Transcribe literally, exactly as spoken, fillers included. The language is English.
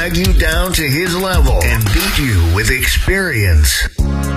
drag you down to his level and beat you with experience.